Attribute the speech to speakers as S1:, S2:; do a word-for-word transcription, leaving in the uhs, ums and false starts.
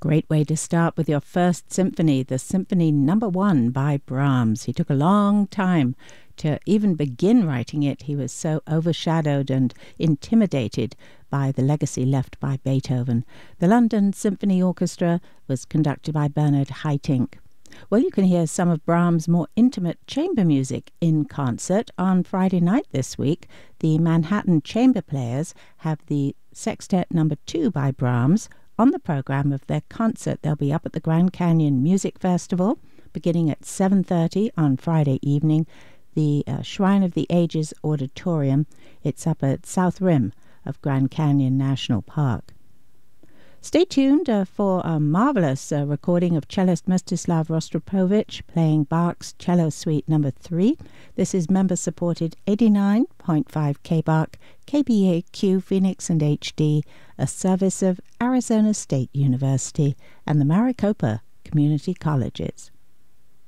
S1: Great way to start with your first symphony, the Symphony Number One by Brahms. He took a long time to even begin writing it. He was so overshadowed and intimidated by the legacy left by Beethoven. The London Symphony Orchestra was conducted by Bernard Haitink. Well, you can hear some of Brahms' more intimate chamber music in concert on Friday night this week. The Manhattan Chamber Players have the Sextet Number Two by Brahms on the program of their concert. They'll be up at the Grand Canyon Music Festival beginning at seven thirty on Friday evening. The uh, Shrine of the Ages Auditorium. It's up at South Rim of Grand Canyon National Park. Stay tuned uh, for a marvelous uh, recording of cellist Mstislav Rostropovich playing Bach's Cello Suite Number Three. This is member-supported eighty-nine point five K B A C, K B A Q Phoenix and H D, a service of Arizona State University and the Maricopa Community Colleges.